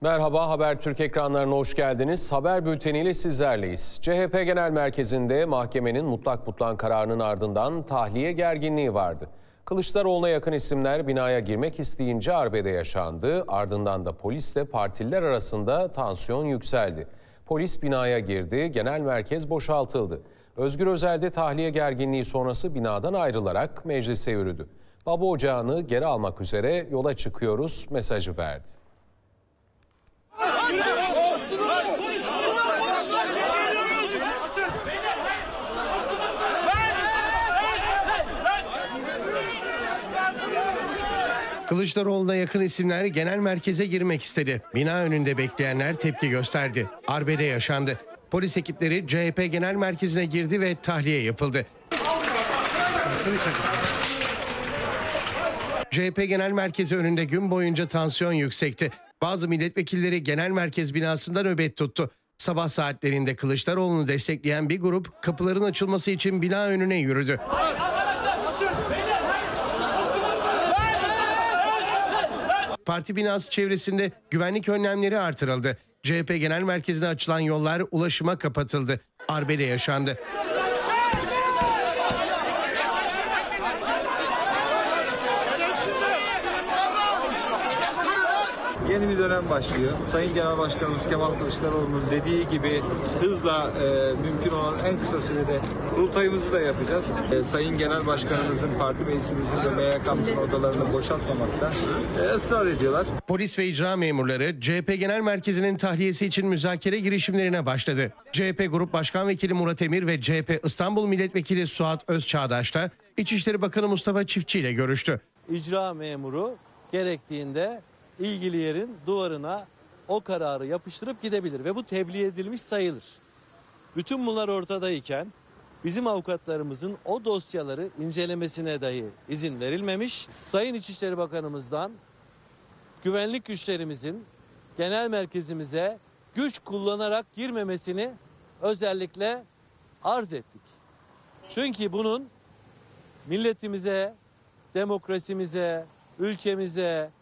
Merhaba, Habertürk ekranlarına hoş geldiniz. Haber bülteniyle sizlerleyiz. CHP Genel Merkezi'nde mahkemenin mutlak kararının ardından tahliye gerginliği vardı. Kılıçdaroğlu'na yakın isimler binaya girmek isteyince arbede yaşandı. Ardından da polisle partililer arasında tansiyon yükseldi. Polis binaya girdi, genel merkez boşaltıldı. Özgür Özel de tahliye gerginliği sonrası binadan ayrılarak meclise yürüdü. Baba ocağını geri almak üzere yola çıkıyoruz mesajı verdi. Kılıçdaroğlu'na yakın isimler genel merkeze girmek istedi. Bina önünde bekleyenler tepki gösterdi. Arbede yaşandı. Polis ekipleri CHP Genel Merkezi'ne girdi ve tahliye yapıldı. CHP Genel Merkezi önünde gün boyunca tansiyon yüksekti. Bazı milletvekilleri genel merkez binasında nöbet tuttu. Sabah saatlerinde Kılıçdaroğlu'nu destekleyen bir grup kapıların açılması için bina önüne yürüdü. Parti binası çevresinde güvenlik önlemleri artırıldı. CHP Genel Merkezi'ne açılan yollar ulaşıma kapatıldı. Arbede yaşandı. Yeni bir dönem başlıyor. Sayın Genel Başkanımız Kemal Kılıçdaroğlu'nun dediği gibi hızla mümkün olan en kısa sürede kurultayımızı da yapacağız. Sayın Genel Başkanımızın, parti meclisimizin ve MYK'mızın odalarını boşaltmamakta ısrar ediyorlar. Polis ve icra memurları CHP Genel Merkezi'nin tahliyesi için müzakere girişimlerine başladı. CHP Grup Başkan Vekili Murat Emir ve CHP İstanbul Milletvekili Suat Özçağdaş da İçişleri Bakanı Mustafa Çiftçi ile görüştü. İcra memuru gerektiğinde ilgili yerin duvarına o kararı yapıştırıp gidebilir ve bu tebliğ edilmiş sayılır. Bütün bunlar ortadayken bizim avukatlarımızın o dosyaları incelemesine dahi izin verilmemiş. Sayın İçişleri Bakanımızdan güvenlik güçlerimizin genel merkezimize güç kullanarak girmemesini özellikle arz ettik. Çünkü bunun milletimize, demokrasimize, ülkemize,